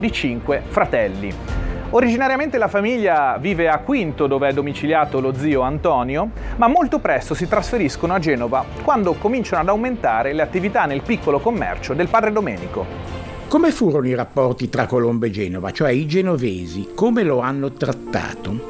di 5 fratelli. Originariamente la famiglia vive a Quinto, dove è domiciliato lo zio Antonio, ma molto presto si trasferiscono a Genova quando cominciano ad aumentare le attività nel piccolo commercio del padre Domenico. Come furono i rapporti tra Colombo e Genova, cioè i genovesi, come lo hanno trattato?